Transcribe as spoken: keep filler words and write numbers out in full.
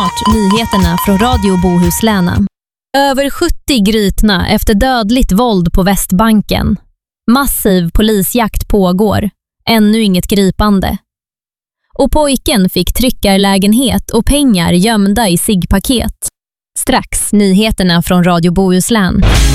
Snart nyheterna från Radio Bohuslän. Över sjuttio gripna efter dödligt våld på Västbanken. Massiv polisjakt pågår. Ännu inget gripande. Och pojken fick tryckarlägenhet och pengar gömda i ciggpaket. Strax nyheterna från Radio Bohuslän.